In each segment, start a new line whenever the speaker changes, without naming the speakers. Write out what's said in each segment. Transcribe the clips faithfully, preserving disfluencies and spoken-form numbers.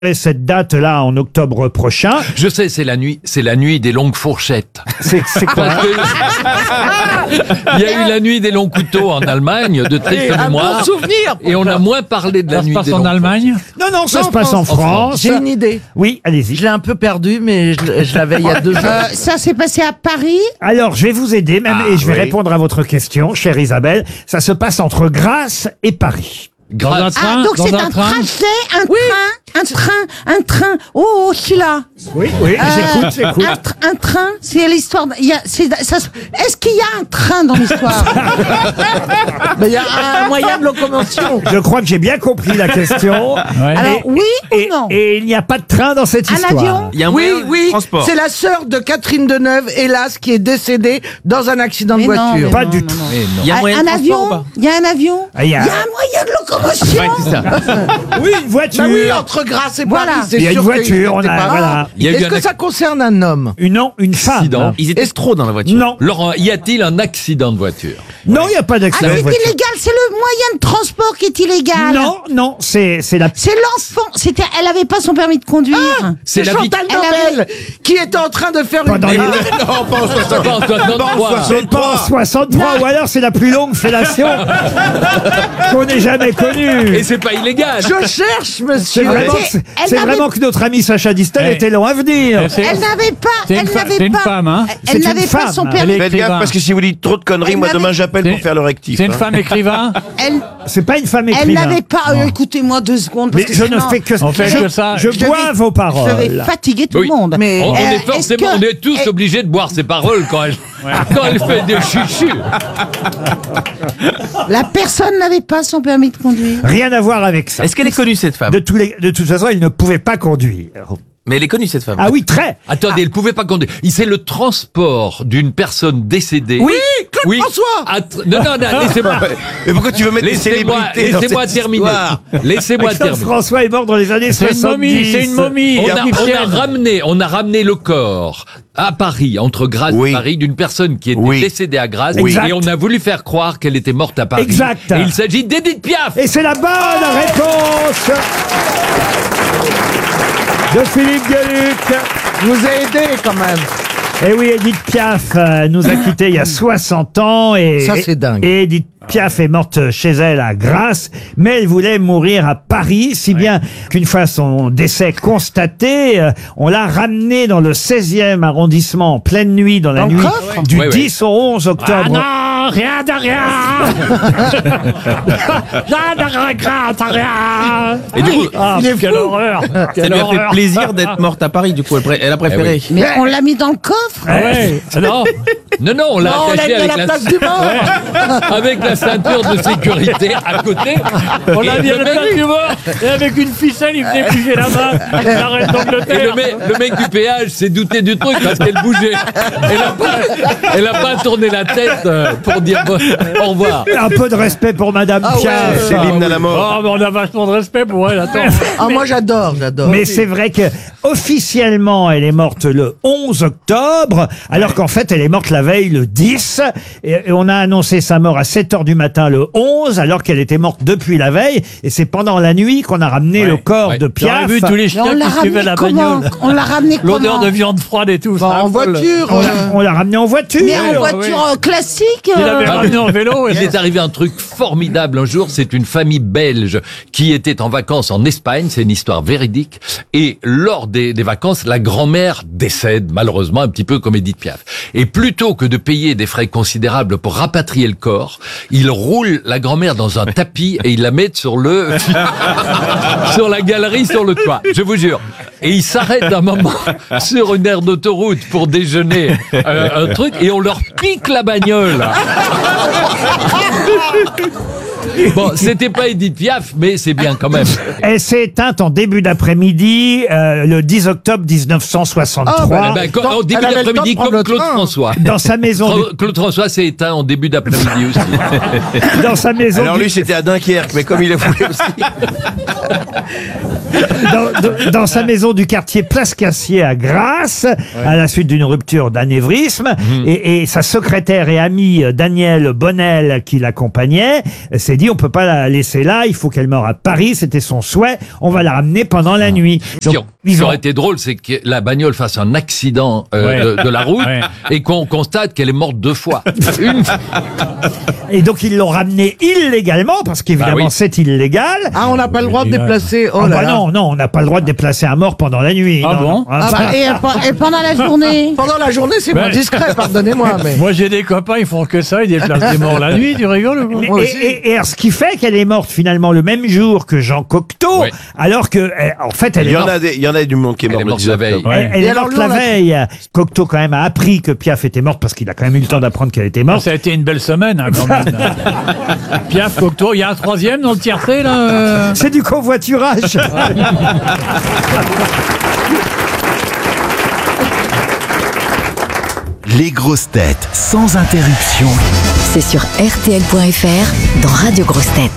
Et cette date-là en octobre prochain.
Je sais, c'est la nuit, c'est la nuit des longues fourchettes.
C'est, c'est quoi?
Parce que il y a eu la nuit des longs couteaux en Allemagne, de triste
Un
mémoire.
bon souvenir.
Et on a moins parlé de la
Ça se
nuit
passe
des
en
longues
Allemagne?
Non, non, ça
Non,
se
en
passe en
France.
France.
J'ai une idée.
Oui, allez-y.
Je l'ai un peu perdu, mais je, je l'avais il y a deux ans.
Euh, ça s'est passé à Paris.
Alors, je vais vous aider même
Ah,
et je vais
oui.
répondre à votre question, chère Isabelle. Ça se passe entre Grasse et Paris.
Dans un
Grâce.
train?
Ah, donc
Dans
c'est
un
un
train?
trajet, un train, un train, un train. Oh, je suis là.
Oui, oui,
Euh,
j'écoute, j'écoute.
Un, tr- un train, c'est l'histoire. de- il y a- c'est- ça se- Est-ce qu'il y a un train dans l'histoire?
Mais il y a un moyen de locomotion.
Je crois que j'ai bien compris la question.
Ouais.
Alors, oui
Et,
ou non?
et il n'y a pas de train dans cette
Un
histoire.
avion?
Il y a un
Oui,
moyen de
oui,
transport.
c'est la sœur de Catherine Deneuve, hélas, qui est décédée dans un accident de
Mais non,
voiture.
mais
Pas
non,
du
non,
tout.
non.
Mais non.
Il y a un
Un,
moyen
un
de transport ou
avion?
pas
Il y a un avion?
Ah, il y a-
un moyen de locomotion.
Ouais, c'est ça.
Oui, une voiture.
Bah oui, entre Grasse et
Voilà.
Paris, c'est
Il y a une
sûr
voiture,
qu'il
on
était
a-
pas-
voilà.
Il y a eu
Est-ce
un
que
ac-
ça concerne un homme?
Une, non, une femme.
Accident.
Ils étaient trop dans la voiture.
Non,
Laurent, y a-t-il un accident de voiture?
non, il n'y a pas
Ah,
d'accident
c'est
de voiture.
illégal, c'est le moyen de transport qui est illégal.
Non, non, c'est, c'est la...
C'est l'enfant. C'était, elle avait pas son permis de conduire.
C'est
C'est
la vie.
Chantal
Elle
Nobel qui était en train de faire
Pas
une...
dans les-
Non, pas en soixante.
Pas en soixante-trois.
C'est pas en soixante-trois, ou alors c'est la plus longue fellation qu'on ait jamais connue.
Et c'est pas illégal.
Je cherche,
C'est
monsieur.
vraiment,
Elle
c'est, c'est
n'avait-
vraiment que notre ami Sacha Distel
Eh.
était long à venir.
C'est-
Elle n'avait pas.
C'est une
Elle
fa-
n'avait
c'est une
pas.
femme, hein.
C'est
Elle
une
n'avait pas
femme.
son
Elle
permis.
est
Faites gaffe
écrivain.
parce que si vous dites trop de conneries,
Elle
moi
n'avait-
demain j'appelle pour
C'est-
faire le rectif.
C'est une
hein.
femme écrivain?
Elle,
C'est pas une femme
elle
écrivain.
n'avait pas. euh, Écoutez-moi deux secondes. Parce
Mais
que
je ne
sinon,
fais que
On fait
je,
que ça.
je
je
bois
vais-
vos
Je vais
paroles.
fatiguer tout
Oui.
le monde.
Mais-
On, on
Euh,
est
est-ce
forcément,
que-
on est tous
est-
obligés de boire ses paroles quand elle, quand elle fait des chuchus.
La personne n'avait pas son permis de conduire.
Rien à voir avec ça.
Est-ce qu'elle est connue cette femme
De, tous les, de toute façon, il ne pouvait pas conduire.
Mais elle est connue cette femme.
Ah oui, très.
Attendez, elle pouvait pas conduire. Il c'est le transport d'une personne décédée.
Oui, Claude François.
À tr- Non, non, non, laissez-moi.
Mais pourquoi tu veux mettre des
Laissez-moi,
célébrités dans
laissez-moi
cette
terminer.
histoire
Laissez-moi
Claude
terminer.
François est mort dans les années
C'est une
soixante-dix.
momie, c'est une momie.
On a, on a
égyptienne.
ramené, on a ramené le corps à Paris, entre Grasse
Oui.
et Paris, d'une personne qui était
Oui.
décédée à Grasse,
Oui.
et on a voulu faire croire qu'elle était morte à Paris.
Exact.
Et il s'agit d'Edith Piaf.
Et c'est la bonne réponse de Philippe Gueluc.
Je vous ai aidé quand même.
Et oui, Edith Piaf euh, nous a quittés il y a soixante ans. Et,
Ça, c'est dingue.
Et Edith Piaf est morte chez elle à Grasse, mais elle voulait mourir à Paris, si bien qu'une fois son décès constaté, euh, on l'a ramenée dans le seizième arrondissement en pleine nuit, dans la
Dans le
nuit
coffre
du
Ouais, ouais.
dix au onze octobre.
Ah non, rien de rien. Rien de regret, rien.
Et du coup,
Ah,
Quelle horreur.
Ça
Quelle
lui a fait
horreur.
plaisir d'être morte à Paris, du coup, elle, pré- elle a préféré.
Eh
Mais on l'a mis dans le coffre.
Ah ouais.
non, non, non, on l'a
Non, on l'a
attaché
mis à
avec
la
la,
place du mort.
avec la ceinture de sécurité à côté.
On l'a
Et
mis à
le
la
mec-
place du mort. Et avec une ficelle, il venait bouger la main. La reine
Et le
d'Angleterre.
mec, le mec du péage s'est douté du truc parce qu'elle bougeait. Elle a pas, elle a pas tourné la tête euh, pour dire bon, au revoir.
Un peu de respect pour Madame
Ah ouais,
Piaf.
C'est l'hymne à la mort.
Oh, mais on a vachement de respect pour elle, attends.
Ah, moi j'adore, j'adore.
Mais c'est vrai que officiellement, elle est morte le onze octobre, alors qu'en fait, elle est morte la veille le dix. Et, et on a annoncé sa mort à sept heures du matin le onze, alors qu'elle était morte depuis la veille. Et c'est pendant la nuit qu'on a ramené
Ouais,
le corps
ouais.
de
J'aurais
Piaf.
vu tous les
Mais
chiens
on l'a
qui suivaient
ramené
la
comment?
bagnole.
On l'a ramené comment?
L'odeur de viande froide et tout.
Bah,
ça
en
affole.
voiture.
On
euh,
l'a, on l'a ramené en voiture.
Mais en
Ah
voiture euh, classique.
Il
euh,
l'avait ramené en vélo. et
Il est arrivé un truc formidable un jour, c'est une famille belge qui était en vacances en Espagne, c'est une histoire véridique, et lors des, des vacances, la grand-mère décède, malheureusement, un petit peu comme Edith Piaf. Et plutôt que de payer des frais considérables pour rapatrier le corps, il roule la grand-mère dans un tapis et il la met sur le, sur la galerie, sur le toit, je vous jure. Et il s'arrête un moment sur une aire d'autoroute pour déjeuner euh, un truc, et on leur pique la bagnole. Bon, c'était pas Edith Piaf, mais c'est bien quand même.
Elle s'est éteinte en début d'après-midi, euh, le dix octobre mille neuf cent soixante-trois.
Ah,
Ben, quand-
Attends,
au début
elle avait le temps de
d'après-midi,
prendre
comme
le
Claude
train.
François.
Dans sa maison, du-
Cla- Claude François s'est éteint en début d'après-midi aussi.
dans sa maison,
Alors
du-
lui, c'était à Dunkerque, mais comme il a voulu aussi.
dans, dans- dans sa maison du quartier Place Cassier à Grasse, à la suite d'une rupture d'anévrisme, et, et sa secrétaire et amie euh, Danielle Bonnel qui l'accompagnait, c'est s'est dit, on peut pas la laisser là, il faut qu'elle meure à Paris, c'était son souhait, on va la ramener pendant la nuit.
Ce qui,
Donc,
ce qui
ils ont-
aurait été drôle, c'est que la bagnole fasse un accident euh,
Ouais.
de, de la route
Ouais.
et qu'on constate qu'elle est morte deux fois. Une fois.
Et donc ils l'ont ramenée illégalement, parce qu'évidemment
Bah oui.
c'est illégal.
Ah, on n'a pas le droit de
Illégal.
déplacer. Oh
Ah
là
bah
là.
non, non, on n'a pas le droit de déplacer un mort pendant la nuit.
Ah
non,
bon
non. Hein,
Ah
ça-
bah, et, pe- et pendant la journée
Pendant la journée, c'est moins
Ouais.
discret, pardonnez-moi. Mais...
Moi, j'ai des copains, ils font que ça, ils déplacent des morts la nuit, tu rigoles ou quoi
Et,
Moi aussi.
et- et alors, ce qui fait qu'elle est morte finalement le même jour que Jean Cocteau,
Oui.
alors que, eh, en fait, elle
Il
est
y en
morte.
a des, il y en a du monde qui est
Elle
mort
est
le
morte
dix
la veille.
octobre.
Ouais.
Elle
Et
est
alors,
morte
lui,
la
on l'a-
veille. Cocteau quand même a appris que Piaf était morte parce qu'il a quand même eu le temps d'apprendre qu'elle était morte.
Ça a été une belle semaine, hein, quand même. Piaf, Cocteau, il y a un troisième dans le tiercé, là euh
C'est du covoiturage.
Les grosses têtes sans interruption.
C'est sur R T L point F R dans Radio Grosses Têtes.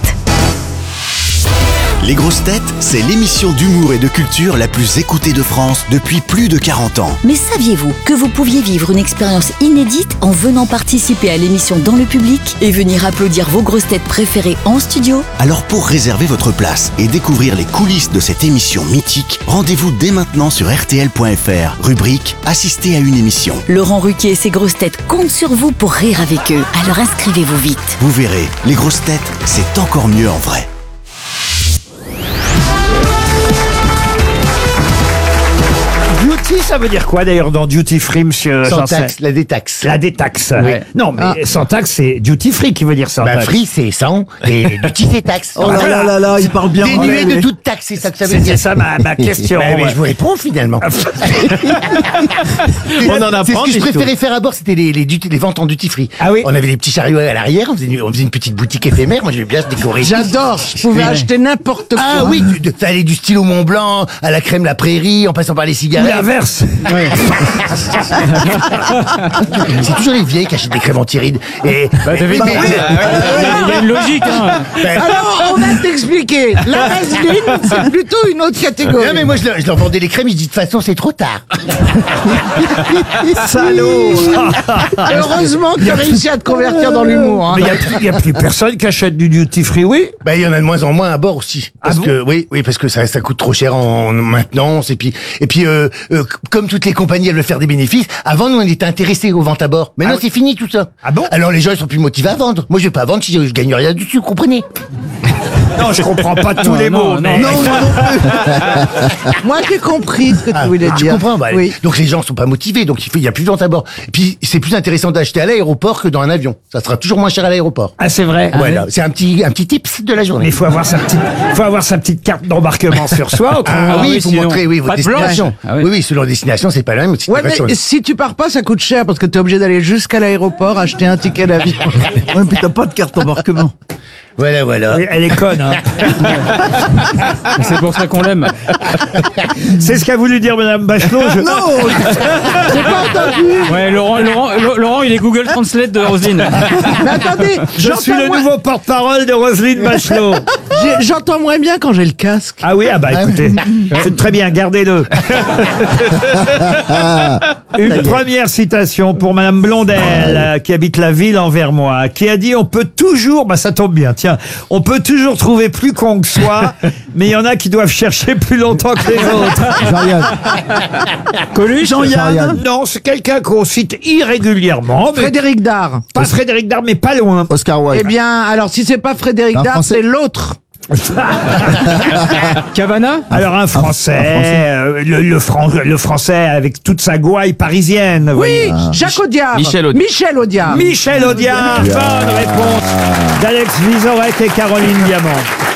Les grosses têtes, c'est l'émission d'humour et de culture la plus écoutée de France depuis plus de quarante ans.
Mais saviez-vous que vous pouviez vivre une expérience inédite en venant participer à l'émission dans le public et venir applaudir vos grosses têtes préférées en studio?
Alors pour réserver votre place et découvrir les coulisses de cette émission mythique, rendez-vous dès maintenant sur R T L point F R, rubrique Assister à une émission.
Laurent Ruquier et ses grosses têtes comptent sur vous pour rire avec eux. Alors inscrivez-vous vite.
Vous verrez, les grosses têtes, c'est encore mieux en vrai.
Duty, ça veut dire quoi d'ailleurs dans duty free, monsieur
Sans
Janssen?
taxe, la détaxe.
La détaxe.
Ouais.
Non, mais sans taxe, c'est duty free qui veut dire sans
Bah,
taxe.
free, c'est sans, et duty, c'est taxe.
Oh là là là là, il parle bien
Dénué
anglais,
de
mais-
toute taxe, c'est ça que ça veut
C'était
dire.
ça ma, ma question.
Bah, mais je vous réponds finalement.
On en apprend
C'est ce que je
des
préférais
choses.
faire à bord, c'était les, les, duty- les ventes en duty free.
Ah oui.
On avait des petits chariots à l'arrière, on faisait, une, on faisait une petite boutique éphémère, moi j'aimais bien se décorer.
J'adore, je pouvais acheter n'importe quoi.
Ah oui, du- de- ça allait du stylo Mont Blanc à la crème La Prairie, en passant par les
Ou
cigarettes.
l'inverse.
C'est toujours les vieilles qui achètent des crèmes anti-rides. Et,
Bah, t'as vu,
Bah,
il y a-
oui.
il y a une logique, hein.
Alors, on va t'expliquer. La vaseline, c'est plutôt une autre catégorie.
Non mais moi je leur, je leur vendais les crèmes, je dis de toute façon c'est trop tard.
Salaud.
Heureusement que tu as réussi à te convertir dans l'humour. Hein.
Mais il n'y a, plus personne qui achète du duty free, oui.
Bah il y en a de moins en moins à bord aussi. Parce
Ah bon
que oui, oui, parce que ça, ça coûte trop cher en, en maintenance et puis et puis euh, euh, comme toutes les compagnies elles veulent faire des bénéfices, avant nous on était intéressés aux ventes à bord. Maintenant
Ah oui.
c'est fini tout ça.
Ah bon
Alors les gens ils sont plus motivés à vendre. Moi je vais pas vendre si je, je gagne rien dessus, vous comprenez?
Non, je comprends pas tous
Non,
les
non,
mots.
non,
mais-
non.
Moi, j'ai compris ce que tu voulais
Ah, tu
dire.
comprends bah,
Oui.
Donc les gens sont pas motivés, donc il faut- il y a plus de ventes à bord. Et puis c'est plus intéressant d'acheter à l'aéroport que dans un avion. Ça sera toujours moins cher à l'aéroport.
Ah, c'est vrai.
Voilà, c'est un petit un petit tips de la
Mais
journée.
il faut avoir sa petite, faut avoir sa petite carte d'embarquement sur soi. autrement-
Ah, oui,
oui,
il faut
sinon,
montrer oui,
pas
votre
de blanche.
destination.
Ah oui.
oui. oui, selon la destination, c'est pas la même. c'est
Ouais,
pas
mais
sur le-
si tu pars pas, ça coûte cher parce que t'es obligé d'aller jusqu'à l'aéroport acheter un ticket d'avion.
Ouais, puis t'as pas de carte d'embarquement.
Voilà, voilà.
Oui, elle est conne. Hein.
C'est pour ça qu'on l'aime.
C'est ce qu'a voulu dire Madame Bachelot. Je...
J'ai pas entendu.
Ouais, Laurent, Laurent, Lo- Laurent, il est Google Translate de Roselyne.
Mais attendez,
Je suis
j'entends
le
moins-
nouveau porte-parole de Roselyne Bachelot.
j'ai- j'entends moins bien quand j'ai le casque.
Ah oui, ah bah écoutez, c'est très bien, gardez-le. Une première citation pour Madame Blondel, euh, qui habite la ville en Vermois, qui a dit: on peut toujours, bah ça tombe bien, tiens, on peut toujours trouver plus con que soi, mais il y en a qui doivent chercher plus longtemps que les autres.
Jean-Yann.
Coluche,
Jean-Yann.
Non, c'est quelqu'un qu'on cite irrégulièrement, mais
Frédéric Dard.
pas Frédéric Dard, mais pas loin.
Oscar Wilde.
Eh bien, alors si c'est pas Frédéric
Un
Dard,
Français.
c'est l'autre.
Cavana?
Alors un français, euh, le, le, Fran- le français avec toute sa gouaille parisienne. vous
Oui,
voyez.
Jacques Audiard.
Michel Audiard.
Michel Audiard.
Michel Audiard, bonne réponse d'Alex Vizorek et Caroline Diamant.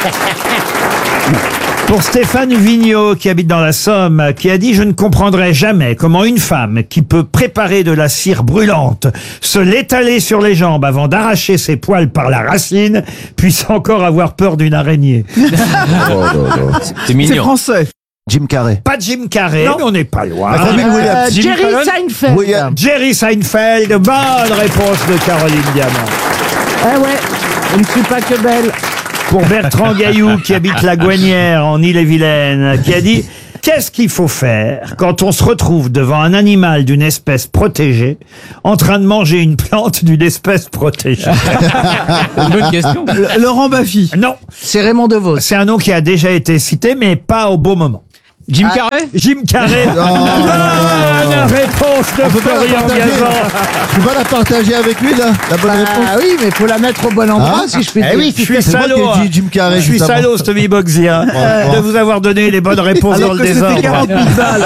Pour Stéphane Vigneault, qui habite dans la Somme, qui a dit: je ne comprendrai jamais comment une femme qui peut préparer de la cire brûlante, se l'étaler sur les jambes avant d'arracher ses poils par la racine, puisse encore avoir peur d'une araignée.
C'est
C'est
mignon.
français. Jim Carrey.
Pas Jim Carrey, mais on n'est pas loin.
Robin
Euh,
Williams.
Jimmy
Jerry
Fallon.
Seinfeld.
William.
Jerry Seinfeld, bonne réponse de Caroline Diamant.
Ah ouais, je ne suis pas que belle.
Pour Bertrand Gaillou, qui habite la Gouanière en Ille-et-Vilaine, qui a dit: Qu'est-ce qu'il faut faire quand on se retrouve devant un animal d'une espèce protégée en train de manger une plante d'une espèce protégée?
Une bonne question.
Le- Laurent Baffy.
Non,
C'est Raymond DeVos.
c'est un nom qui a déjà été cité, mais pas au beau moment.
Jim Carrey.
Jim Carrey. Bonne réponse de Florian Gazan.
Tu vas la partager avec lui, là, la bonne réponse.
Ah oui, mais faut la mettre au bon endroit,
Hein
si je puis
Eh
dire.
oui,
Je suis
C'est moi qui
salaud.
ai
hein.
dit Jim Carrey.
Je suis
juste avant.
salaud, Stevie Bogsy, hein,
Ouais.
de vous avoir donné les bonnes réponses
Alors
dans le
que c'était
désordre.
quarante mille balles.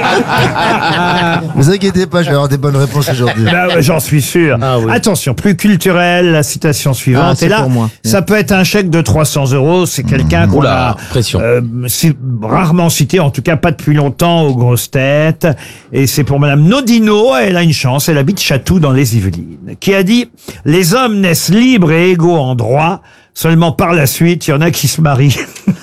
Vous inquiétez pas, je vais avoir des bonnes réponses aujourd'hui.
Bah ouais, j'en suis sûr.
Ah oui.
Attention, plus culturel, la citation suivante.
Ah, c'est
Et là,
pour moi.
ça peut être un chèque de trois cents euros. C'est quelqu'un qu'on
Oula,
a
pression.
euh, c'est rarement cité, en tout cas pas depuis longtemps, aux grosses têtes. Et c'est pour Madame Nodino. Elle a une chance. Elle habite Chatou dans les Yvelines, qui a dit: les hommes naissent libres et égaux en droit. Seulement par la suite, il y en a qui se marient.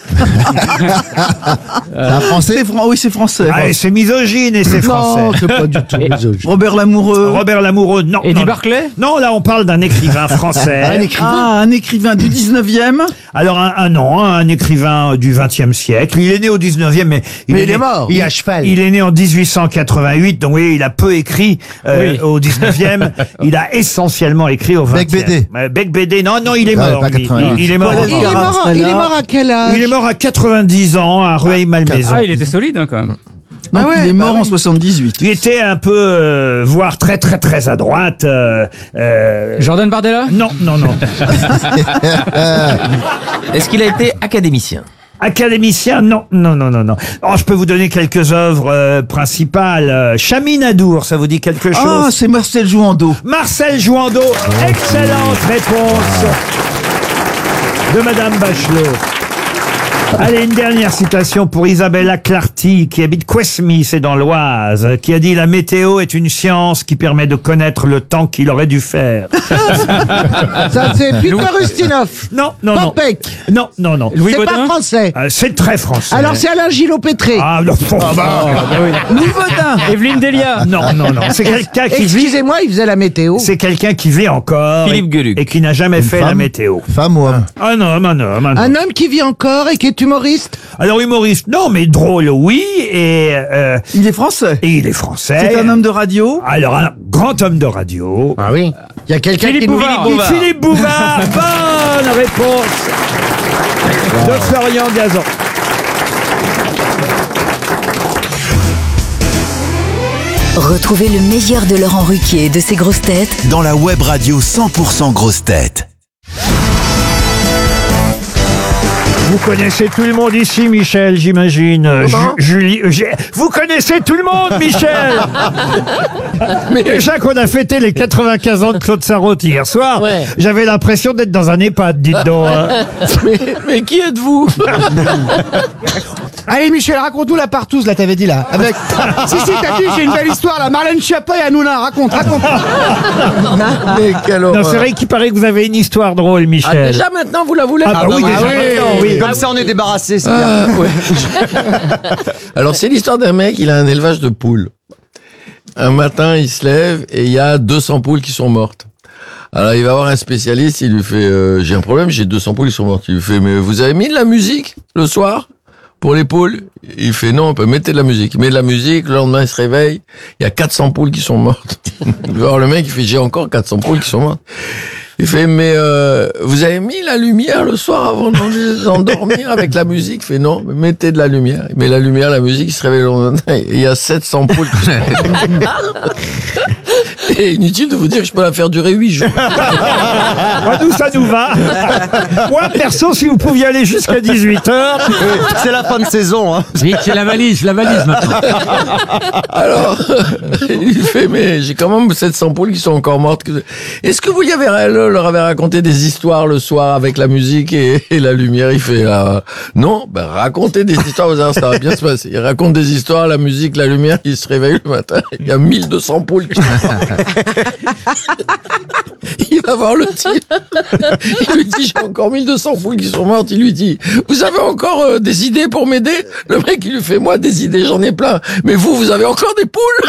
C'est un français c'est fran- Oui, c'est français.
Ah, et c'est misogyne et c'est français.
Non, c'est pas du tout misogyne.
Robert Lamoureux.
Robert Lamoureux, non.
Eddie
non,
Barclay.
Non, là on parle d'un écrivain français.
Un écrivain.
Ah, un écrivain du dix-neuvième.
Alors un, un non, un écrivain du vingtième siècle. Il est né au dix-neuvième, mais il
Mais
est,
il est
né-
mort. Il est à cheval.
Il est né en dix-huit cent quatre-vingt-huit, donc oui, il a peu écrit euh,
Oui.
au dix-neuvième. Il a essentiellement écrit au vingtième.
Bec Bédé.
Euh, Bec Bédé, non, non, il est
Ouais,
mort.
pas
lui.
quatre-vingt-huit.
Il, il est mort.
Il est mort, il est mort à quel âge?
Il est mort à quatre-vingt-dix ans à Rueil-Malmaison.
Ah, il était solide hein, quand même.
Donc,
Ah ouais,
il est
bah
mort
oui.
en soixante-dix-huit.
Il était un peu, euh, voire très très très à droite. euh, euh,
Jordan Bardella.
non, non, non.
Est-ce qu'il a été académicien?
Académicien, non, non, non, non, non. Oh, je peux vous donner quelques œuvres euh, principales. Euh, Chami Nadour, ça vous dit quelque chose?
Ah, c'est Marcel Jouandeau.
Marcel Jouandeau, excellente réponse de Madame Bachelot. Allez, une dernière citation pour Isabella Clarty, qui habite Couesmy, c'est dans l'Oise, qui a dit: la météo est une science qui permet de connaître le temps qu'il aurait dû faire.
Ça, c'est Peter Ustinov.
Non, non, non.
Popek.
Non, non, non.
Louis
C'est pas
Baudin.
français.
Euh, c'est très français.
Alors c'est Alain Gillot-Pétré.
Ah, non,
Louis Baudin.
Evelyne Delia.
non, non, non. C'est quelqu'un qui vit.
Excusez-moi, il faisait la météo.
C'est quelqu'un qui vit encore
Philippe
et,
Gueluc.
et qui n'a jamais fait la
femme
météo.
Femme ou homme?
Ah non, non, non, non.
Un homme qui vit encore et qui est humoriste.
Alors humoriste, non, mais drôle, oui, et, euh,
Il est français.
et il est français.
C'est un homme de radio.
Alors un grand homme de radio.
Ah oui. Il y a quelqu'un
Philippe
qui nous
Bouvard.
dit-
Philippe Bouvard. Bonne réponse de Florian Gazan.
Retrouvez le meilleur de Laurent Ruquier et de ses grosses têtes
Dans la web radio cent pour cent grosses têtes.
Vous connaissez tout le monde ici, Michel, j'imagine. Euh, Ju- Julie, euh, j'ai- vous connaissez tout le monde, Michel. Déjà qu'on a fêté les quatre-vingt-quinze ans de Claude Sarraute hier soir,
Ouais.
j'avais l'impression d'être dans un EHPAD, dites donc. hein.
mais, mais qui êtes-vous?
Allez Michel, raconte-nous la partouze, là, t'avais dit là. Avec... si, si, t'as dit, j'ai une belle histoire, là. Marlène Schiappa et Hanouna, raconte, raconte. Mais quelle
Non,
horreur.
c'est vrai qu'il paraît que vous avez une histoire drôle,
Ah,
Michel.
déjà maintenant, vous la voulez?
Ah, bah oui, déjà maintenant, oui.
Comme ça, on est débarrassé.
Ah, Alors, c'est l'histoire d'un mec, il a un élevage de poules. Un matin, il se lève et il y a deux cents poules qui sont mortes. Alors, il va voir un spécialiste, il lui fait euh, j'ai un problème, j'ai deux cents poules qui sont mortes. Il lui fait mais vous avez mis de la musique le soir pour les poules? Il fait non, on peut mettre de la musique. Il met de la musique, le lendemain, il se réveille, il y a quatre cents poules qui sont mortes. Alors, le mec, il fait j'ai encore quatre cents poules qui sont mortes. Il fait, mais euh, vous avez mis la lumière le soir avant de les endormir avec la musique? Il fait, non, mais mettez de la lumière. Il met la lumière, la musique, il se réveille le lendemain. Et il y a sept cents poules. Et inutile de vous dire que je peux la faire durer huit jours.
Moi, nous, ça nous va. Moi, perso, si vous pouviez aller jusqu'à dix-huit heures.
C'est la fin de saison. Hein.
Vite, c'est la valise, la valise maintenant.
Alors, il fait, mais j'ai quand même sept cents poules qui sont encore mortes. Est-ce que vous y avez, leur avez raconté des histoires le soir avec la musique et, et la lumière? Il fait, euh, non, ben, racontez des histoires, vous allez voir, ça va bien se passer. Il raconte des histoires, la musique, la lumière, il se réveille le matin, il y a mille deux cents poules qui sont mortes. Il va voir le type. Il lui dit, j'ai encore mille deux cents poules qui sont mortes. Il lui dit, vous avez encore euh, des idées pour m'aider? Le mec, il lui fait, moi, des idées, j'en ai plein. Mais vous, vous avez encore des poules?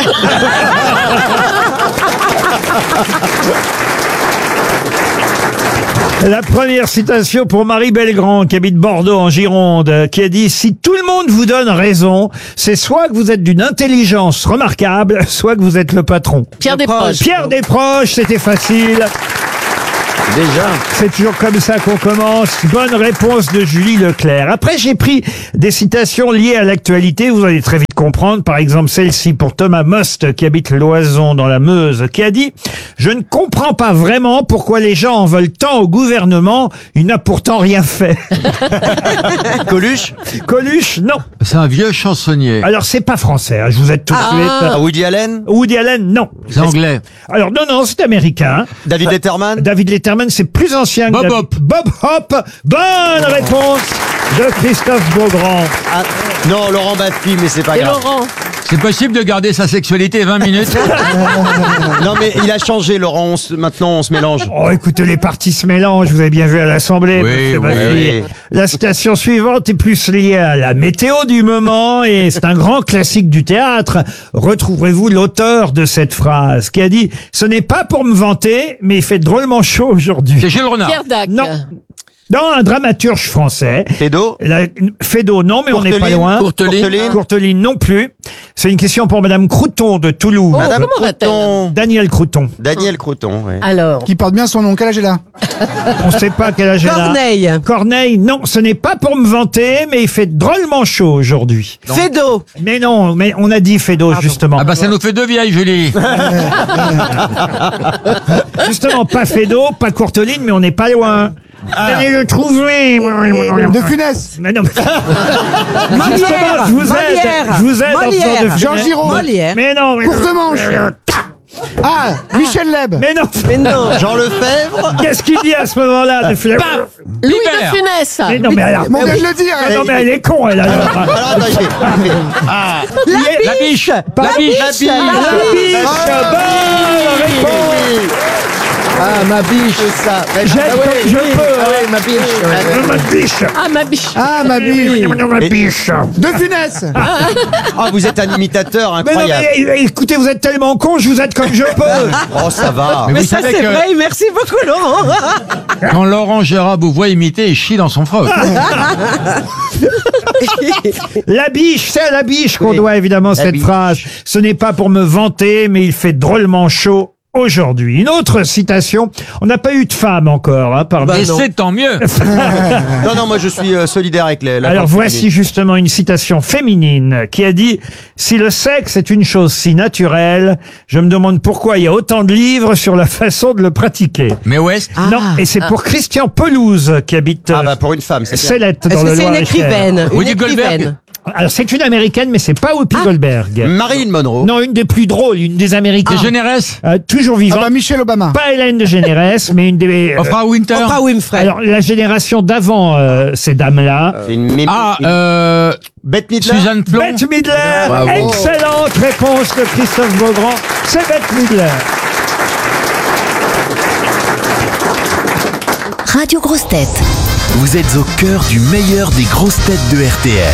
La première citation pour Marie Belgrand, qui habite Bordeaux en Gironde, qui a dit « Si tout le monde vous donne raison, c'est soit que vous êtes d'une intelligence remarquable, soit que vous êtes le patron. »
Pierre Desproges.
Pierre Desproges, c'était facile.
Déjà.
C'est toujours comme ça qu'on commence. Bonne réponse de Julie Leclerc. Après, j'ai pris des citations liées à l'actualité. Vous allez très vite comprendre. Par exemple, celle-ci pour Thomas Most, qui habite Loison dans la Meuse, qui a dit « Je ne comprends pas vraiment pourquoi les gens en veulent tant au gouvernement. Il n'a pourtant rien fait. »
Coluche.
Coluche, non.
C'est un vieux chansonnier.
Alors, c'est pas français, hein, je vous aide tout de
Ah.
suite.
Ah, Woody Allen.
Woody Allen, non.
C'est anglais.
Alors, non, non, c'est américain.
David Letterman.
David Letterman, c'est plus ancien que
Bob
David-
Hope.
Bob Hope. Bonne réponse de Christophe Beaugrand.
Ah, non, Laurent Baffy, mais c'est pas
Et
grave.
Laurent.
C'est possible de garder sa sexualité vingt minutes?
Non, mais il a changé, Laurent. On se- maintenant, on se mélange.
Oh, écoutez, les partis se mélangent, vous avez bien vu à l'Assemblée.
Oui,
monsieur
oui,
Baffy.
oui.
La citation suivante est plus liée à la météo du moment et c'est un grand classique du théâtre. Retrouverez-vous l'auteur de cette phrase qui a dit « Ce n'est pas pour me vanter, mais il fait drôlement chaud aujourd'hui.
C'est Gilles Renard.
Pierre Dac.
Non. » Non, un dramaturge français.
Fédo.
La- Fédo, non, mais on n'est pas
Courteline.
loin.
Courteline.
Courteline.
Courteline non plus. C'est une question pour Madame Crouton de Toulouse.
Oh,
Madame
comment va-t-elle?
Crouton.
Daniel Crouton.
Daniel Crouton, ouais.
Alors.
Qui porte bien son nom. Quel âge elle a?
On ne sait pas quel âge elle a.
Corneille.
Corneille, non, ce n'est pas pour me vanter, mais il fait drôlement chaud aujourd'hui.
Fédo.
Mais non, mais on a dit Fédo, justement.
Ah bah ça nous fait deux vieilles, Julie.
Justement, pas Fédo, pas Courteline, mais on n'est pas loin. Allez le trouver.
De Funès.
Mais non, mais-
Molière.
Justement, je vous aide.
Molière.
Je vous aide en faisant de
Molière.
Funès.
Jean Giraud.
Molière.
Mais non, mais...
Courtemanche. Ah, Michel Leb.
Mais non.
Mais non.
Jean Lefebvre.
Qu'est-ce qu'il dit à ce moment-là de Funès?
Louis
Libère.
de Funès.
Mais non, mais alors...
On vient de le dire.
Mais non, mais elle est con, elle, alors.
Alors, attends, il fait- Ah.
La biche. La biche.
La biche.
La biche. Bonne réponse.
Ah, ma biche, c'est ça.
J'aide comme je peux.
Ah ouais, ma biche. ouais.
Ma biche.
Ah, ma biche.
Ah, ma biche.
Ma biche.
De Funès.
Ah, vous êtes un imitateur
Mais non,
incroyable.
mais écoutez, vous êtes tellement con, je vous aide comme je peux.
Oh, ça va.
Mais vous savez que
Merci beaucoup, Laurent.
quand Laurent Gérard vous voit imiter, il chie dans son froc.
La biche, c'est à la biche qu'on
Oui,
doit évidemment
la
cette
biche.
phrase. Ce n'est pas pour me vanter, mais il fait drôlement chaud aujourd'hui. Une autre citation. On n'a pas eu de femme encore, hein, parmi
Et c'est tant mieux.
Non, non, moi je suis euh, solidaire avec les. la
Alors
tante
voici
féminine.
justement une citation féminine qui a dit « Si le sexe est une chose si naturelle, je me demande pourquoi il y a autant de livres sur la façon de le pratiquer.
Mais West. »
Non, et c'est pour Christian Pelouse qui habite
Ah,
euh,
bah pour une femme, c'est bien.
Célette dans
Est-ce
le
que c'est une
Loir-et-Cher.
écrivaine? Une
Woody Goldberg.
écrivaine.
Alors c'est une américaine, mais c'est pas Whoopi Goldberg.
Marilyn Monroe.
Non, une des plus drôles, une des américaines.
C'est Généresse.
Euh, toujours
Ah
vivante.
bah Michel Obama.
Pas Hélène de Généresse, mais une des... euh,
Oprah Winter.
Oprah Winfrey.
alors, la génération d'avant euh, ces dames-là.
C'est une mime-
Ah,
une-
euh,
Bette Midler.
Suzanne Plon.
Bette Midler.
Bravo.
Excellente réponse de Christophe Beaugrand. C'est Bette Midler.
Radio Grosse Tête.
Vous êtes au cœur du meilleur des grosses têtes de R T L.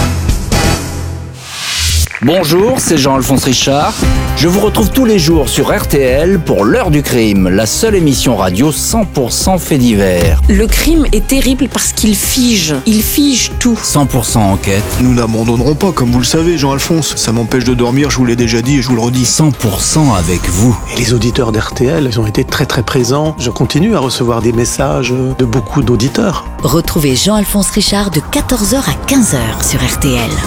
Bonjour, c'est Jean-Alphonse Richard. Je vous retrouve tous les jours sur R T L pour l'heure du crime, la seule émission radio cent pour cent fait divers.
Le crime est terrible parce qu'il fige. Il fige tout.
cent pour cent enquête.
Nous n'abandonnerons pas, comme vous le savez, Jean-Alphonse. Ça m'empêche de dormir, je vous l'ai déjà dit et je vous le redis.
cent pour cent avec vous.
Et les auditeurs d'R T L, ils ont été très très présents. Je continue à recevoir des messages de beaucoup d'auditeurs.
Retrouvez Jean-Alphonse Richard de quatorze heures à quinze heures sur R T L.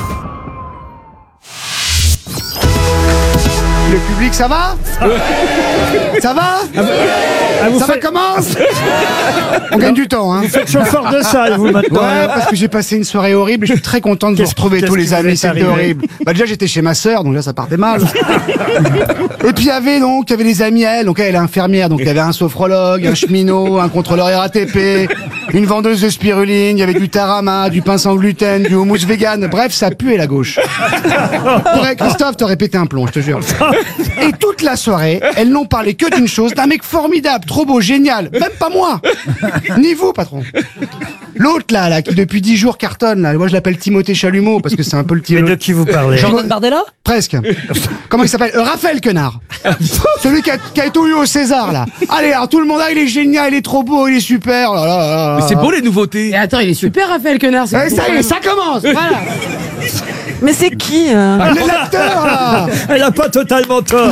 Le public, ça va? Ça va?
Ah, vous
Ça va
faites-
comment? On gagne du temps, hein.
Vous faites chauffeur de salle, vous, maintenant.
Ouais, parce que j'ai passé une soirée horrible et je suis très content de vous
Qu'est-ce-
retrouver
qu'est-ce
tous
qui
les
vous est
amis, c'était
arrivé
horrible. Bah déjà j'étais chez ma sœur, donc là ça partait mal. Et puis il y avait donc, il y avait les amis à elle, donc elle est infirmière, donc il y avait un sophrologue, un cheminot, un contrôleur R A T P, une vendeuse de spiruline, il y avait du tarama, du pain sans gluten, du houmous vegan, bref ça puait la gauche. T'aurais- Christophe, t'aurais pété un plomb, je te jure. Et toute la soirée, elles n'ont parlé que d'une chose, d'un mec formidable, trop beau, génial. Même pas moi. Ni vous, patron. L'autre, là, là, qui depuis dix jours cartonne, là. Moi, je l'appelle Timothée Chalumeau, parce que c'est un peu le
Mais de qui vous parlez?
Jean-Claude Bardella? Presque. Comment il s'appelle? euh, Raphaël Quenard. Celui qui a, qui a tout eu au César, là. Allez, alors, tout le monde, ah, il est génial, il est trop beau, il est super. Là, là, là, là.
Mais c'est beau les nouveautés.
Et attends, il est super, Raphaël Quenard.
Eh, ça y est, ça commence. Voilà.
Mais c'est qui hein
Ah, l'acteur, là.
Elle a pas totalement tort.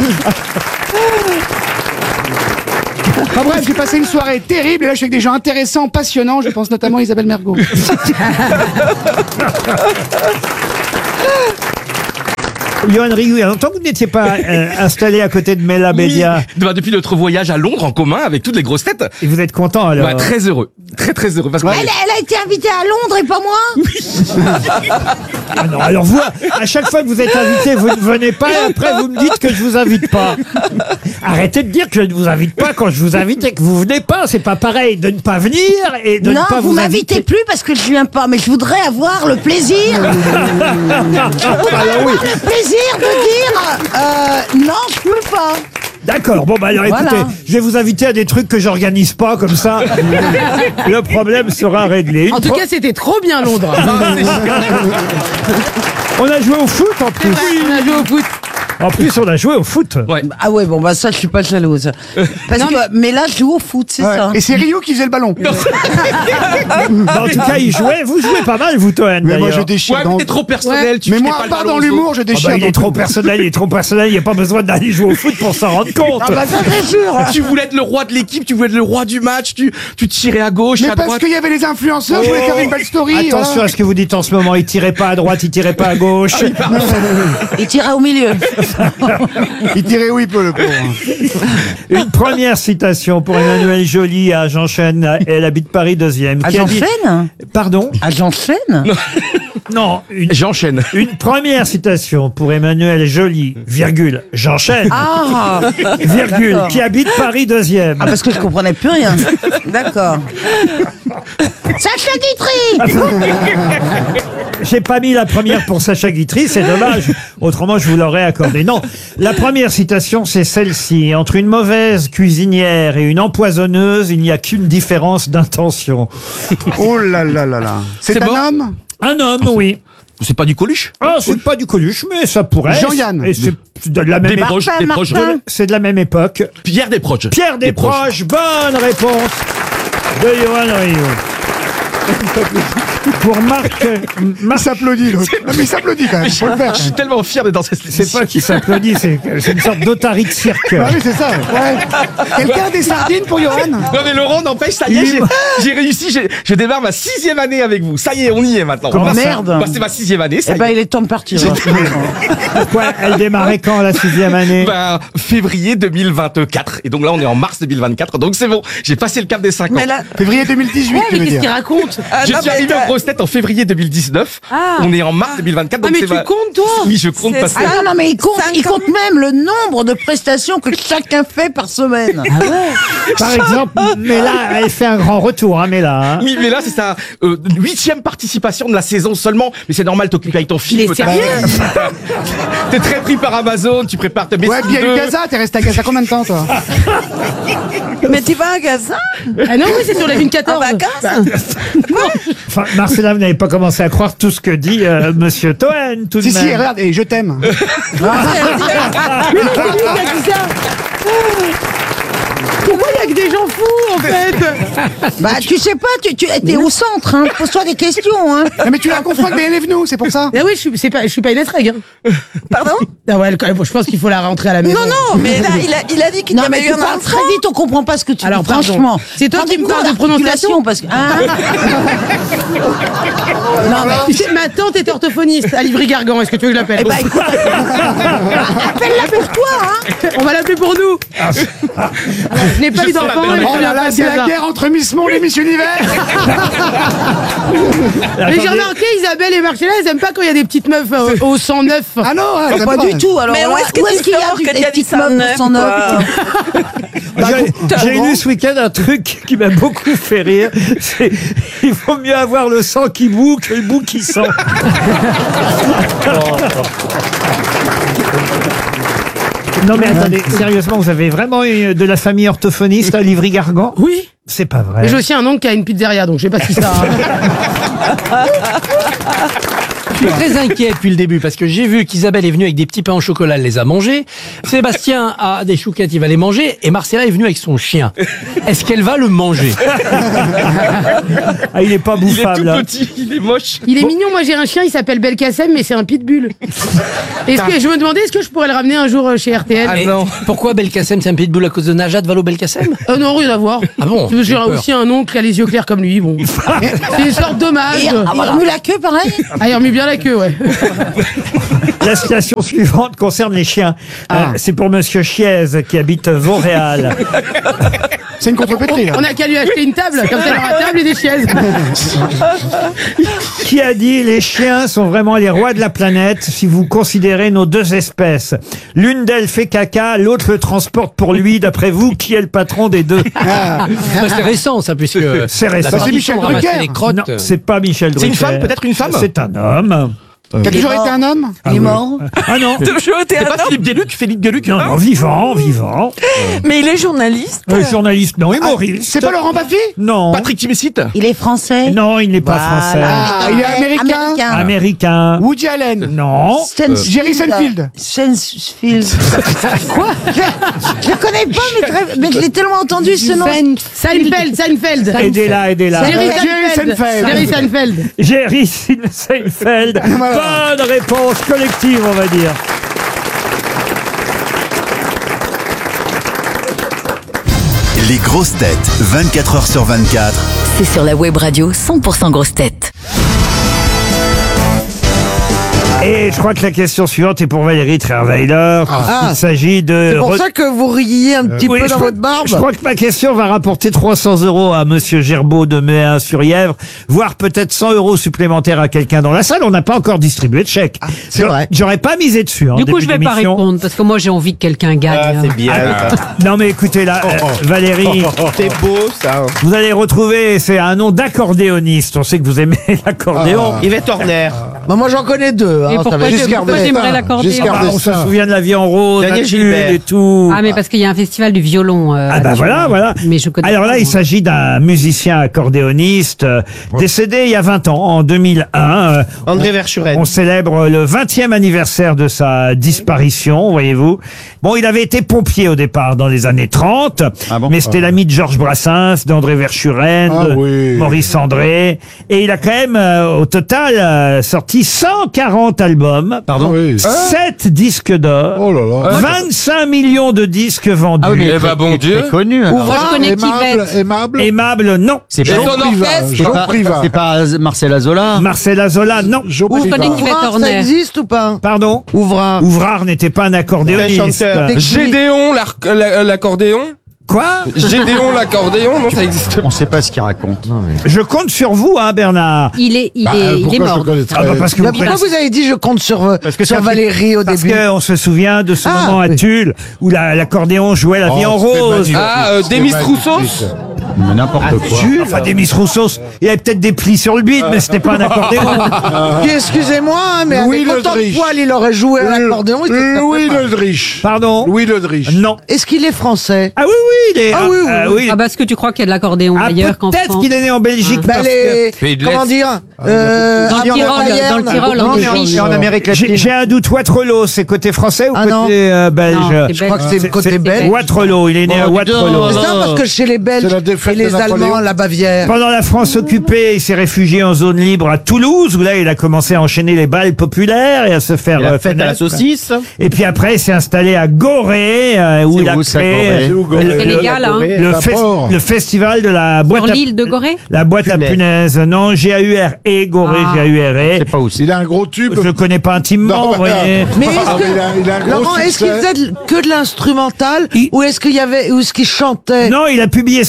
Enfin bref, j'ai passé une soirée terrible et là je suis avec des gens intéressants, passionnants, je pense notamment à Isabelle Mergo.
Johan Rioux, il y a longtemps que vous n'étiez pas euh, installé à côté de Mela Bédia.
Oui. Bah, depuis notre voyage à Londres en commun avec toutes les grosses têtes.
Et vous êtes content alors?
Bah, très heureux. Très très heureux. Parce que
Elle, elle a été invitée à Londres et pas moi.
Ah non, alors vous, à chaque fois que vous êtes invité, vous ne venez pas et après vous me dites que je vous invite pas. Arrêtez de dire que je ne vous invite pas quand je vous invite et que vous venez pas. C'est pas pareil de ne pas venir et de
non,
ne pas
vous
vous
m'invitez
inviter.
plus parce que je viens pas, mais je voudrais avoir le plaisir. Je voudrais
Alors oui.
avoir le plaisir de dire euh, non, je peux pas.
D'accord, bon bah alors
Voilà.
écoutez, je vais vous inviter à des trucs que j'organise pas, comme ça le problème sera réglé. Une
En tout
pro-
cas, c'était trop bien Londres.
On a joué au foot en plus.
On a joué au foot.
En plus, on a joué au foot.
Ah ouais, bon bah ça, je suis pas jalouse. Parce que, mais là, je joue au foot, c'est
Ouais.
ça.
Et c'est Rio qui faisait le ballon.
Bah, en tout cas, il jouait. Vous jouez pas mal, vous, Toen.
Mais moi
d'ailleurs.
je déchire
Ouais,
dans...
mais t'es trop personnel.
Ouais.
Tu
Mais
fais
moi,
pas
à
le
part
ballon
dans
aux
l'humour,
autres.
je
Ah
déchire.
bah, il
dans
est trop
tout.
personnel, il est trop personnel, il n'y a pas besoin d'aller jouer au foot pour s'en rendre compte.
Ah bah ça c'est sûr.
Tu voulais être le roi de l'équipe, tu voulais être le roi du match, tu, tu tirais à gauche,
Mais
à
parce
droite.
qu'il y avait les influenceurs, je voulais faire une belle story.
Attention
voilà.
à ce que vous dites en ce moment, il tirait pas à droite, il tirait pas à gauche.
Il tirait au milieu.
Il tirait où il peut le pauvre.
Une première citation pour Emmanuel Joly à J'enchaîne, elle habite Paris deuxième.
Ah,
qui a dit-
j'enchaîne
Pardon?
Ah, j'enchaîne.
Non, une,
J'enchaîne.
une première citation pour Emmanuel Joly, virgule, j'enchaîne,
Ah,
virgule,
d'accord.
qui habite Paris deuxième.
Ah, parce que je comprenais plus rien. D'accord. Sacha Guitry.
J'ai pas mis la première pour Sacha Guitry, c'est dommage. Autrement, je vous l'aurais accordé. Non, la première citation, c'est celle-ci. Entre une mauvaise cuisinière et une empoisonneuse, il n'y a qu'une différence d'intention.
Oh là là là là. C'est
C'est
un
bon
homme.
Un homme, oui.
C'est pas du Coluche?
Ah, c'est pas du Coluche, mais ça pourrait.
Jean-Yann.
Et c'est de la même
Des
époque.
proches, des proches.
Martin.
C'est de la même époque.
Pierre Desproges.
Pierre Desproges, bonne réponse de Johan Rioux. Pour Marc...
Il
Marc
s'applaudit l'autre. Non, mais il s'applaudit quand même. Faut le faire.
Je suis tellement fier d'être dans cette
c'est pas qui s'applaudit, c'est c'est une sorte d'otarie de cirque.
Ah oui, c'est ça. Ouais. Quelqu'un a des sardines pour Johan?
Non mais Laurent, n'empêche, ça y est, j'ai- j'ai réussi, j'ai- je démarre ma sixième année avec vous. Ça y est, on y est maintenant.
Comment
Bah,
ça
Merde.
Bah, c'est ma sixième année, ça
Eh
y
ben,
est.
il est temps de partir.
Pourquoi elle démarrait quand, la sixième année?
Bah, février deux mille vingt-quatre. Et donc là, on est en mars deux mille vingt-quatre. Donc c'est bon, j'ai passé le cap des cinq ans.
Mais là,
Février deux mille dix-huit,
ouais,
tu
mais
veux
qu'est-ce qu'il
dire.
raconte
Je suis arrivé en grosse tête en février deux mille dix-neuf.
Ah.
On est en mars deux mille vingt-quatre.
Ah,
Donc
mais
c'est
tu
ma-
comptes, toi?
Oui, je compte
C'est
parce que...
Ah non, non, mais il compte, il compte même le nombre de prestations que chacun fait par semaine. Ah ouais.
Par exemple, mais là, elle fait un grand retour, hein, mais là. Hein.
Oui, mais là, c'est sa euh, huitième participation de la saison seulement. Mais c'est normal, t'occupes avec ton film.
Il est
t'as-
sérieux
T'es très pris par Amazon, tu prépares tes
Ouais, puis il y a eu Gaza, t'es resté à Gaza combien de temps, toi?
Mais tu vas à Gaza? Ah non, oui, c'est sur la ligne quatorze. En vacances?
Enfin, Marcella, vous n'avez pas commencé à croire tout ce que dit euh, Monsieur Toen, tout de
Si,
même.
si, regarde, et je t'aime.
Mais non, c'est lui qui a dit ça. Pourquoi il y a que des gens fous, en fait?
Bah, tu sais pas, tu, tu es au centre, hein. Pose-toi des questions, hein.
Non, mais tu la confonds avec B N F nous, c'est pour ça.
Ah oui, je suis, c'est pas, je suis pas une étrègue. Hein.
Pardon?
Ah ouais, quand même, je pense qu'il faut la rentrer à la maison.
Non, non, mais là, il a, il a dit qu'il y avait eu un parles très vite, on comprend pas ce que tu
Alors,
dis,
pardon.
franchement.
C'est toi qui me parles de prononciation
parce que, hein.
Non, mais tu sais, ma tante est orthophoniste à Livry-Gargan. Est-ce que tu veux que je l'appelle?
Eh ben, écoute, appelle-la pour toi, hein.
On va l'appeler pour nous. Je n'ai pas eu d'enfant. et je
Oh
suis
là
un
là,
peu
c'est la
Gaza.
guerre entre Miss Monde et Miss Univers.
Mais j'ai
Attendez.
remarqué, Isabelle et Marcella, elles aiment pas quand il y a des petites meufs euh, au cent neuf.
Ah non, ouais,
Pas,
t'aimes
pas
pas.
du tout, alors
Mais où
là,
est-ce que
où
tu
est-ce qu'il y a
sors
du-
que
des
t'as dit
petites meufs
cent neuf,
de cent neuf?
J'ai j'ai lu ce week-end un truc qui m'a beaucoup fait rire. C'est il vaut mieux avoir le sang qui boue que le bout qui sent. Non mais attendez, sérieusement, vous avez vraiment eu de la famille orthophoniste à Livry-Gargan?
Oui.
C'est pas vrai.
Et j'ai aussi un oncle qui a une pizzeria, donc je sais pas si ça...
Je suis très inquiet depuis le début parce que j'ai vu qu'Isabelle est venue avec des petits pains au chocolat, elle les a mangés. Sébastien a des chouquettes, il va les manger. Et Marcella est venue avec son chien. Est-ce qu'elle va le manger?
Ah, il est pas bouffable.
Il est tout petit, il est moche.
Il est mignon, moi j'ai un chien, il s'appelle Belkacem, mais c'est un pitbull. Est-ce que, je me demandais, est-ce que je pourrais le ramener un jour chez R T L?
Ah non. Pourquoi Belkacem, c'est un pitbull à cause de Najat Vallaud-Belkacem?
Euh, non, rien à voir.
Ah bon?
J'ai aussi un oncle qui a les yeux clairs comme lui, bon. C'est une sorte d'hommage.
Et il remue la queue, pareil.
Ah, il remue bien la queue, ouais.
La citation suivante concerne les chiens. Euh, c'est pour Monsieur Chiez qui habite Vauréal.
C'est une contrepétrie, là.
On a qu'à lui acheter une table, comme ça il aura table et des chaises.
Qui a dit les chiens sont vraiment les rois de la planète si vous considérez nos deux espèces. L'une d'elles fait caca, l'autre le transporte pour lui. D'après vous, qui est le patron des deux?
Ah, c'est récent, ça, puisque
c'est récent.
la tradition de ramasser les crottes.
Non, c'est pas Michel Drucker.
C'est une femme, peut-être une femme?
C'est un homme.
Qui a toujours été un homme?
Ah
Il est
oui.
mort.
Ah non.
Toujours été
C'est
un
pas
homme.
Philippe Gueluc, Philippe Gueluc,
Non,
hein?
non, vivant, vivant.
Mais il est journaliste.
Euh, journaliste, non, humoriste.
C'est pas Laurent Baffy?
Non.
Patrick Timsit?
Il est français.
Non, il n'est pas
Voilà.
français.
Ah, il est américain?
Américain.
Américain.
Woody Allen?
Non.
Stanfield.
Jerry Seinfeld?
Seinfeld. Quoi? Je le connais pas, mais, très- mais je l'ai tellement entendu ce nom.
Seinfeld, Seinfeld.
Aidez-la, aidez-la.
Jerry
Jerry
Seinfeld.
Seinfeld.
Jerry Seinfeld.
Jerry Seinfeld.
Voilà.
Bonne réponse collective, on va dire.
Les grosses têtes, vingt-quatre heures sur vingt-quatre.
C'est sur la web radio cent pour cent grosses têtes.
Et je crois que la question suivante est pour Valérie Trierweiler.
Ah.
Il s'agit de...
C'est pour
re-
ça que vous riez un petit
Oui,
peu
je
dans
crois-
votre barbe.
Je crois que ma question va rapporter trois cents euros à Monsieur Gerbeau de Méun-sur-Yèvre, voire peut-être cent euros supplémentaires à quelqu'un dans la salle. On n'a pas encore distribué de chèque.
c'est
J'aurais-
vrai.
J'aurais pas misé dessus. En
Du coup,
début
je vais pas
d'émission.
répondre parce que moi j'ai envie que quelqu'un gagne.
C'est bien.
Non mais écoutez là, euh, Valérie,
C'est beau, ça.
vous allez retrouver, c'est un nom d'accordéoniste. On sait que vous aimez l'accordéon.
Yvette Horner.
Bah, moi j'en connais deux.
Et
Hein,
pourquoi
ça va
j'ai-
juste
pourquoi
garder.
j'aimerais l'accordéon?
Ah, on se souvient de la vie en rose,
Daniel
la tulle
Gilbert.
et tout.
Ah mais parce qu'il y a un festival du violon. euh,
Ah bah
là-dessus.
voilà, voilà.
Mais je connais
Alors
pas,
là, il
moi.
s'agit d'un musicien accordéoniste euh, décédé il y a vingt ans, en deux mille un. Euh,
André Verschuren.
On célèbre le vingtième anniversaire de sa disparition, voyez-vous. Bon, il avait été pompier au départ dans les années trente,
Ah bon
mais c'était l'ami de Georges Brassens, d'André Verschuren,
Ah
de
oui.
Maurice André, et il a quand même euh, au total euh, sorti cent quarante albums,
Pardon?
Oui.
sept disques d'or,
Oh là là.
vingt-cinq millions de disques vendus.
Ah oui, mais
Eh ben, bon Dieu.
très connu. alors.
Moi, je connais
Aimable,
Kivette.
aimable.
Aimable, non.
C'est
Et
pas,
son orchestre?
c'est
Jean
pas,
Privat.
c'est pas Marcel Zola.
Marcel Azola, non.
Jean
Ou je
Privat.
connais Kivette
Ouvrard, ça
Horner.
existe ou pas?
Pardon.
Ouvrard.
Ouvrard n'était pas un
Un
accordéoniste.
chanteur. Gédéon, l'ar- la- l'accordéon.
Quoi?
Gédéon, l'accordéon, non, ça existe
On sait pas ce qu'il raconte.
Je compte sur vous, hein, Bernard.
Il est, il
Bah,
est, il est
pourquoi je
mort.
le connaîtrais
Ah bah parce que
Bah,
vous
pourquoi
connaissez-
vous avez dit je compte sur, euh,
Parce que
sur
ça-
Valérie au
Parce
début?
qu'on se souvient de ce
Ah,
moment à
oui.
Tulle où la- l'accordéon jouait la vie
Oh,
en
c'était
rose.
magnifique.
Ah, euh, Demis
C'était
Roussos.
magnifique.
Mais n'importe quoi.
Enfin, Demis Roussos, il y avait peut-être des plis sur le bide, mais c'était pas un accordéon.
Puis, excusez-moi, hein, mais
Louis
avec autant de
Ledrich.
poils, il aurait joué à l'accordéon. il serait
Louis
pas mal.
Ledrich.
Pardon?
Louis Ledrich.
Non.
Est-ce qu'il est français?
Ah oui, oui, il est.
Ah oui, oui,
ah,
oui.
Ah parce que tu crois qu'il y a de l'accordéon
Ah,
ailleurs qu'en
peut-être
France.
qu'il est né en Belgique.
Bah,
parce
les...
Fait de
Comment
l'Est.
dire euh,
Dans le
avant
Tyrol,
Bayern.
dans le Tyrol, en
Non, mais
Autriche.
En Amérique
que- J'ai
latine.
j'ai un doute. Waterloo, c'est côté français ou
Ah,
côté
non.
euh, belge?
Non, c'est
Je crois que c'est le côté belge.
Waterloo, il est né à
Bon, dis donc,
Waterloo.
C'est ça, parce que chez les Belges
C'est la défaite
et les
de Napoléon.
Allemands, la Bavière.
Pendant la France occupée, il s'est réfugié en zone libre à Toulouse, où là, il a commencé à enchaîner les balles populaires et à se faire
La
euh,
fête à la
connaître.
saucisse.
Et puis après, il s'est installé à Gorée, euh, où
C'est
il a
où, ça,
créé
Gorée
euh,
C'est où, Gorée
le,
C'est
le-
légal, hein.
le
La
fes-
Port.
le festival de la boîte
Sur
à,
l'île de Gorée.
la boîte à punaise. Non, G A U R E, Gorée,
Ah.
G A U R E.
C'est pas aussi.
Il a un gros tube.
Je le connais pas intimement,
Non,
vous voyez.
Mais
Ah,
est-ce
mais il a- il a un
que,
gros
Laurent, est-ce qu'il
succès.
faisait de- que de l'instrumental
Il-
ou est-ce qu'il y avait, ou est-ce qu'il chantait?
Non, il a publié ses mémoires.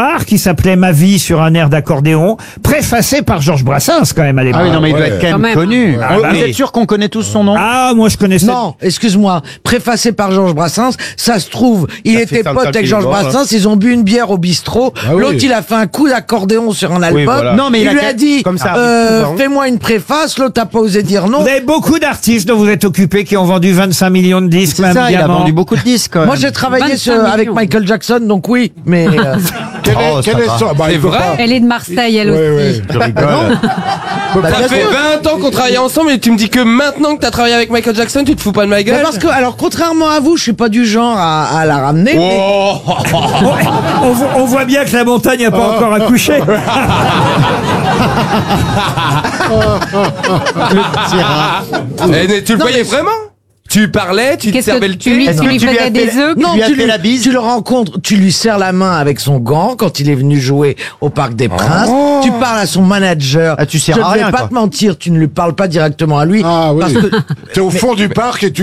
histoire qui s'appelait Ma vie sur un air d'accordéon, préfacée par Georges Brassens quand même à l'époque.
Ah oui, non, mais il doit être quand
Quand
même
même.
connu.
Ah, bah
Vous
oui.
êtes sûr qu'on connaît tous son nom?
Ah, moi je connaissais.
Non, excuse-moi, préfacé par Georges Brassens, ça se trouve, il
Ça
était
fait cinq
pote
ans
avec
qu'il
Georges
est mort,
Brassens, ils ont bu une bière au bistrot,
Ah oui.
l'autre il a fait un coup d'accordéon sur un album,
voilà.
Non, mais il
il
a
lui
qu'à-
a dit,
comme ça,
euh,
souvent.
fais-moi une préface, l'autre a pas osé dire non.
Vous avez beaucoup d'artistes dont vous êtes occupés qui ont vendu vingt-cinq millions de disques.
C'est
Mme
ça, il a
Diamant.
vendu beaucoup de disques. quand
Moi
même.
j'ai travaillé
vingt-cinq
sur- avec
millions.
Michael Jackson, donc oui, mais... euh,
Quel est,
Oh,
quel
ça
est
va.
son... Bah,
C'est
il faut
vrai
pas-
Elle est de Marseille, elle
Ouais,
aussi.
ouais, je rigole.
bah,
Ça
bien
fait
sûr.
vingt ans qu'on travaille ensemble et tu me dis que maintenant que t'as travaillé avec Michael Jackson, tu te fous pas de ma
Bah,
gueule.
parce que, alors contrairement à vous, je suis pas du genre à, à la ramener, mais-
Oh.
on, vo- on voit bien que la montagne n'a pas encore accouché.
Eh, mais tu le voyais vraiment? Tu parlais, tu te
Qu'est-ce
servais
que
le
tu
thé.
lui,
Est-ce
tu
que
lui
tu lui
faisais
as
des
fait-
œufs
Non,
lui as
tu,
fait
lui-
la bise
tu le rencontres, tu lui serres la main avec son gant quand il est venu jouer au Parc des Princes. Tu parles à son manager.
Ah, tu sers
Je
à
ne vais
rien,
pas
quoi.
te mentir, tu ne lui parles pas directement à lui.
Ah oui.
Parce que
T'es au fond du parc et tu